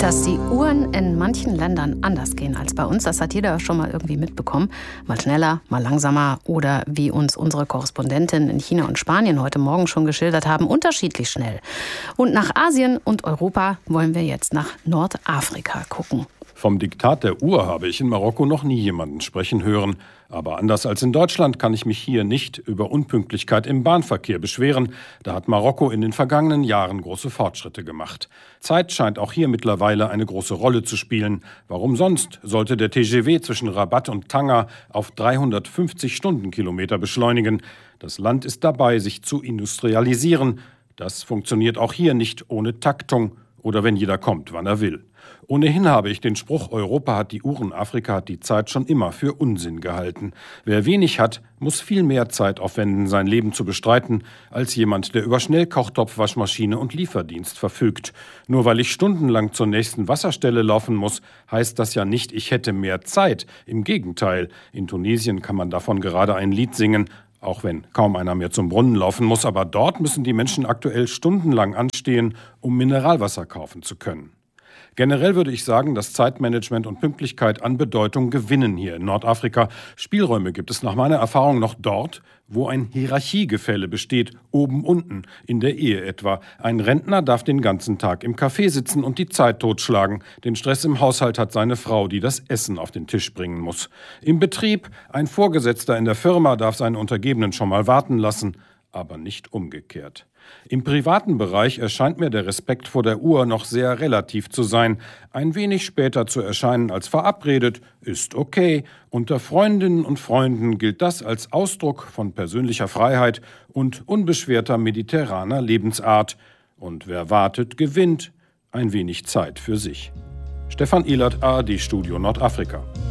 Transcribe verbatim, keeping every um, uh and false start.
Dass die Uhren in manchen Ländern anders gehen als bei uns, das hat jeder schon mal irgendwie mitbekommen. Mal schneller, mal langsamer oder wie uns unsere Korrespondentinnen in China und Spanien heute Morgen schon geschildert haben, unterschiedlich schnell. Und nach Asien und Europa wollen wir jetzt nach Nordafrika gucken. Vom Diktat der Uhr habe ich in Marokko noch nie jemanden sprechen hören. Aber anders als in Deutschland kann ich mich hier nicht über Unpünktlichkeit im Bahnverkehr beschweren. Da hat Marokko in den vergangenen Jahren große Fortschritte gemacht. Zeit scheint auch hier mittlerweile eine große Rolle zu spielen. Warum sonst sollte der T G V zwischen Rabat und Tanger auf dreihundertfünfzig Stundenkilometer beschleunigen? Das Land ist dabei, sich zu industrialisieren. Das funktioniert auch hier nicht ohne Taktung oder wenn jeder kommt, wann er will. Ohnehin habe ich den Spruch, Europa hat die Uhren, Afrika hat die Zeit schon immer für Unsinn gehalten. Wer wenig hat, muss viel mehr Zeit aufwenden, sein Leben zu bestreiten, als jemand, der über Schnellkochtopf, Waschmaschine und Lieferdienst verfügt. Nur weil ich stundenlang zur nächsten Wasserstelle laufen muss, heißt das ja nicht, ich hätte mehr Zeit. Im Gegenteil, in Tunesien kann man davon gerade ein Lied singen, auch wenn kaum einer mehr zum Brunnen laufen muss. Aber dort müssen die Menschen aktuell stundenlang anstehen, um Mineralwasser kaufen zu können. Generell würde ich sagen, dass Zeitmanagement und Pünktlichkeit an Bedeutung gewinnen hier in Nordafrika. Spielräume gibt es nach meiner Erfahrung noch dort, wo ein Hierarchiegefälle besteht, oben, unten, in der Ehe etwa. Ein Rentner darf den ganzen Tag im Café sitzen und die Zeit totschlagen. Den Stress im Haushalt hat seine Frau, die das Essen auf den Tisch bringen muss. Im Betrieb, ein Vorgesetzter in der Firma darf seine Untergebenen schon mal warten lassen, aber nicht umgekehrt. Im privaten Bereich erscheint mir der Respekt vor der Uhr noch sehr relativ zu sein. Ein wenig später zu erscheinen als verabredet, ist okay. Unter Freundinnen und Freunden gilt das als Ausdruck von persönlicher Freiheit und unbeschwerter mediterraner Lebensart. Und wer wartet, gewinnt. Ein wenig Zeit für sich. Stefan Ehlert, A R D Studio Nordafrika.